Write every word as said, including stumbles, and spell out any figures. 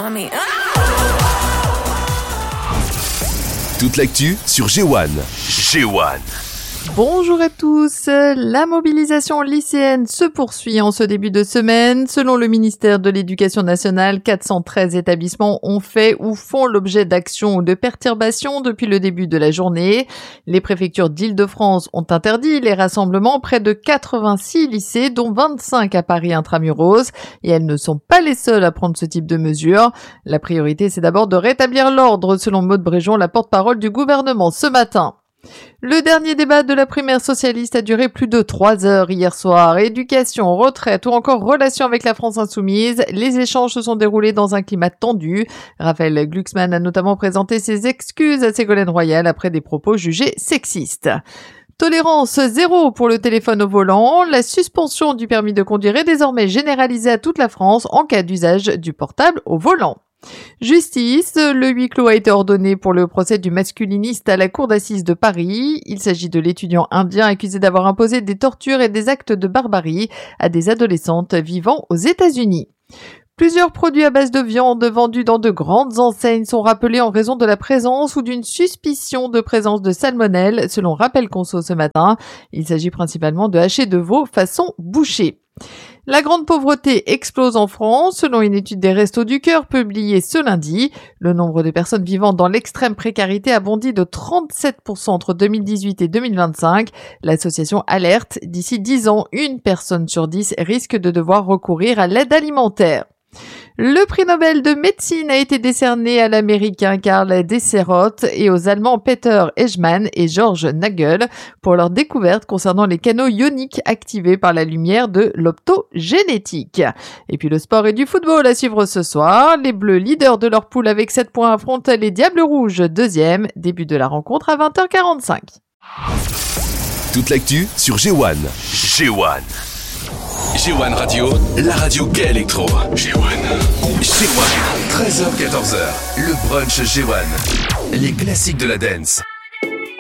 on me. Toute l'actu sur G un. G un. Bonjour à tous, la mobilisation lycéenne se poursuit en ce début de semaine. Selon le ministère de l'Éducation nationale, quatre cent treize établissements ont fait ou font l'objet d'actions ou de perturbations depuis le début de la journée. Les préfectures d'Île-de-France ont interdit les rassemblements près de quatre-vingt-six lycées, dont vingt-cinq à Paris intramuros, et elles ne sont pas les seules à prendre ce type de mesures. La priorité, c'est d'abord de rétablir l'ordre, selon Maude Bréjon, la porte-parole du gouvernement ce matin. Le dernier débat de la primaire socialiste a duré plus de trois heures hier soir. Éducation, retraite ou encore relations avec la France insoumise, les échanges se sont déroulés dans un climat tendu. Raphaël Glucksmann a notamment présenté ses excuses à Ségolène Royal après des propos jugés sexistes. Tolérance zéro pour le téléphone au volant. La suspension du permis de conduire est désormais généralisée à toute la France en cas d'usage du portable au volant. Justice, le huis clos a été ordonné pour le procès du masculiniste à la cour d'assises de Paris. Il s'agit de l'étudiant indien accusé d'avoir imposé des tortures et des actes de barbarie à des adolescentes vivant aux États-Unis. Plusieurs produits à base de viande vendus dans de grandes enseignes sont rappelés en raison de la présence ou d'une suspicion de présence de salmonelle, selon Rappel Conso ce matin. Il s'agit principalement de hachés de veau façon boucher. La grande pauvreté explose en France, selon une étude des Restos du Cœur publiée ce lundi. Le nombre de personnes vivant dans l'extrême précarité a bondi de trente-sept pour cent entre deux mille dix-huit et deux mille vingt-cinq. L'association alerte, d'ici dix ans, une personne sur dix risque de devoir recourir à l'aide alimentaire. Le prix Nobel de médecine a été décerné à l'américain Karl Desseroth et aux allemands Peter Ejman et George Nagel pour leur découverte concernant les canaux ioniques activés par la lumière de l'optogénétique. Et puis le sport et du football à suivre ce soir. Les Bleus, leaders de leur poule avec sept points, affrontent les Diables Rouges, deuxième. Début de la rencontre à vingt heures quarante-cinq. Toute l'actu sur G un. G un. G un Radio, la radio Gay Electro. G un. G un. treize heures quatorze heures. Le brunch G un. Les classiques de la dance.